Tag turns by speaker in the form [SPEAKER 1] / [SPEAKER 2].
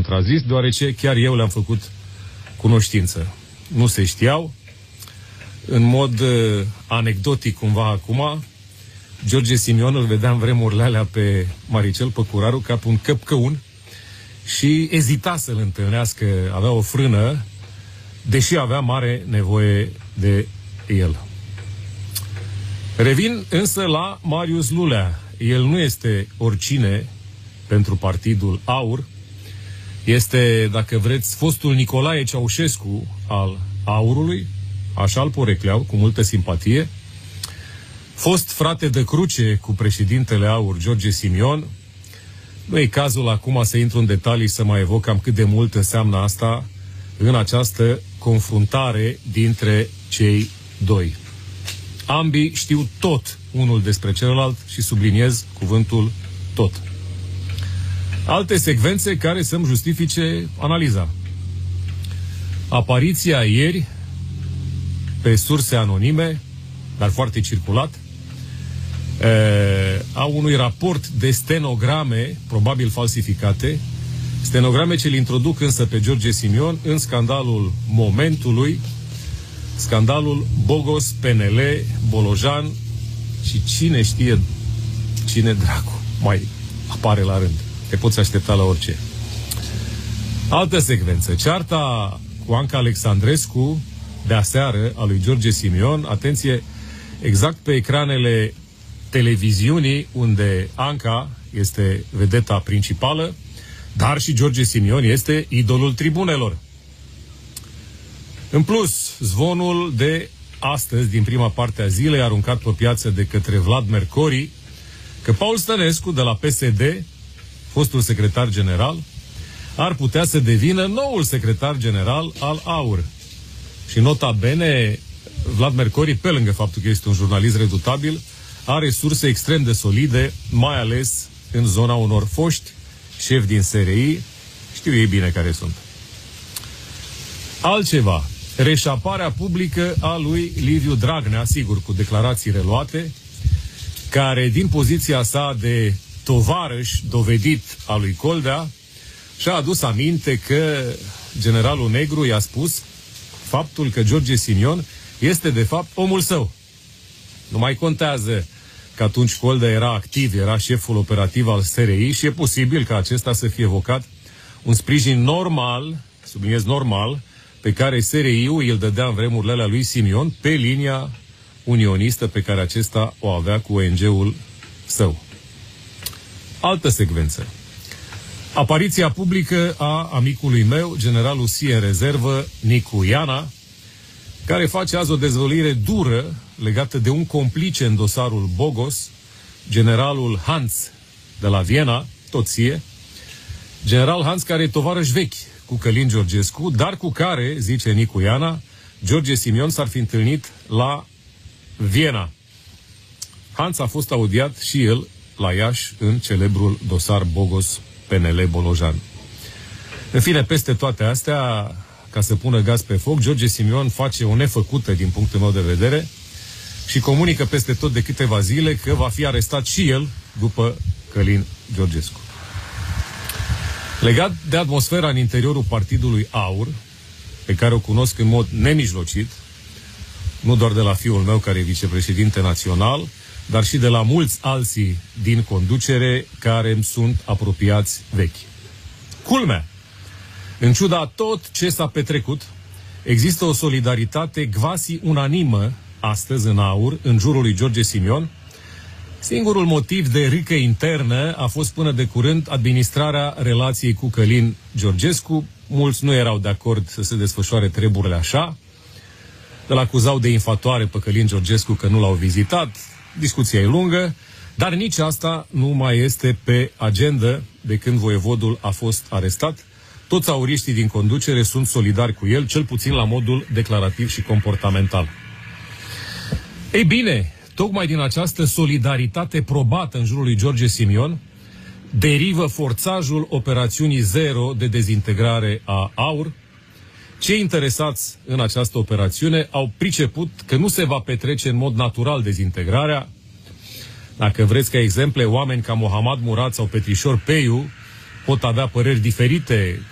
[SPEAKER 1] contrazis, deoarece chiar eu le-am făcut cunoștință. Nu se știau. În mod anecdotic, cumva acum, George Simion îl vedea în vremurile alea pe Maricel Păcuraru ca pe un căpcăun și ezita să-l întâlnească, avea o frână, deși avea mare nevoie de el. Revin însă la Marius Lulea. El nu este oricine pentru Partidul AUR. Este, dacă vreți, fostul Nicolae Ceaușescu al AUR-ului, așa îl porecleau, cu multă simpatie. Fost frate de cruce cu președintele AUR, George Simion. Nu e cazul acum să intru în detalii, să mai evoc cam cât de mult înseamnă asta în această confruntare dintre cei doi. Ambii știu tot unul despre celălalt și subliniez cuvântul tot. Alte secvențe care să-mi justifice analiza. Apariția ieri pe surse anonime, dar foarte circulat, a unui raport de stenograme, probabil falsificate, stenograme ce îl introduc însă pe George Simion în scandalul momentului, scandalul Bogos, PNL, Bolojan și cine știe cine dracu mai apare la rând. Te poți aștepta la orice. Altă secvență. Cearta cu Anca Alexandrescu de aseară a lui George Simion. Atenție, exact pe ecranele televiziunii unde Anca este vedeta principală, dar și George Simion este idolul tribunelor. În plus, zvonul de astăzi, din prima parte a zilei, aruncat pe piață de către Vlad Mercori, că Paul Stănescu, de la PSD, fostul secretar general, ar putea să devină noul secretar general al AUR. Și nota bene, Vlad Mercori, pe lângă faptul că este un jurnalist redutabil, are surse extrem de solide, mai ales în zona unor foști șefi din SRI, știu ei bine care sunt. Altceva, reșaparea publică a lui Liviu Dragnea, sigur, cu declarații reluate, care, din poziția sa de tovarăș dovedit al lui Coldea, și-a adus aminte că generalul Negru i-a spus faptul că George Simion este, de fapt, omul său. Nu mai contează că atunci Coldea era activ, era șeful operativ al SRI și e posibil ca acesta să fie evocat un sprijin normal, subliniez normal, pe care SRI-ul îl dădea în vremurile alea lui Simion pe linia unionistă pe care acesta o avea cu ONG-ul său. Altă secvență. Apariția publică a amicului meu, generalul SIE în rezervă, Nicu Iana, care face azi o dezvăluire dură legată de un complice în dosarul Bogos, generalul Hans de la Viena, tot SIE, general Hans care e tovarăș vechi cu Călin Georgescu, dar cu care, zice Nicu Iana, George Simion s-ar fi întâlnit la Viena. Hans a fost audiat și el la Iași în celebrul dosar Bogos PNL Bolojan. În fine, peste toate astea, ca să pună gaz pe foc, George Simion face o nefăcută din punctul meu de vedere și comunică peste tot de câteva zile că va fi arestat și el după Călin Georgescu. Legat de atmosfera în interiorul partidului AUR, pe care o cunosc în mod nemijlocit, nu doar de la fiul meu care e vicepreședinte național, dar și de la mulți alții din conducere care îmi sunt apropiați vechi. Culmea! În ciuda tot ce s-a petrecut, există o solidaritate quasi unanimă astăzi în AUR, în jurul lui George Simion. Singurul motiv de râcă internă a fost până de curând administrarea relației cu Călin Georgescu. Mulți nu erau de acord să se desfășoare treburile așa. Îl acuzau de infatoare pe Călin Georgescu că nu l-au vizitat. Discuția e lungă, dar nici asta nu mai este pe agenda de când voievodul a fost arestat. Toți auriștii din conducere sunt solidari cu el, cel puțin la modul declarativ și comportamental. Ei bine, tocmai din această solidaritate probată în jurul lui George Simion, derivă forțajul operațiunii zero de dezintegrare a AUR. Cei interesați în această operațiune au priceput că nu se va petrece în mod natural dezintegrarea. Dacă vreți ca exemple, oameni ca Mohammad Murat sau Petrișor Peiu pot avea păreri diferite